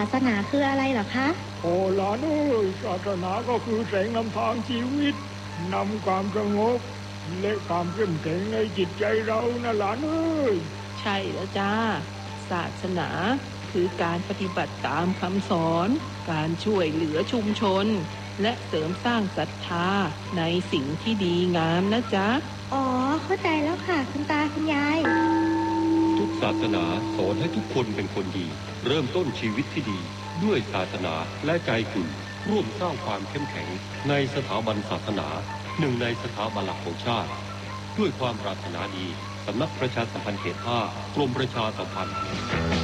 สนาคืออะไรเหรอคะโอ้หลานเอ้ยศาสนาก็คือแสงนำทางชีวิตนำความสงบและความเข้มแข็งในจิตใจเรานะหลานเอ้ยใช่แล้วจ้าศาสนาคือการปฏิบัติตามคำสอนการช่วยเหลือชุมชนและเสริมสร้างศรัทธาในสิ่งที่ดีงามนะจ๊ะอ๋อเข้าใจแล้วค่ะคุณตาคุณยายทุกศาสนาสอนให้ทุกคนเป็นคนดีเริ่มต้นชีวิตที่ดีด้วยศาสนาและใจคุณร่วมสร้างความเข้มแข็งในสถาบันศาสนาหนึ่งในสถาบันหลักของชาติด้วยความปรารถนาดีสำนักประชาสัมพันธ์เขต 5 กรมประชาสัมพันธ์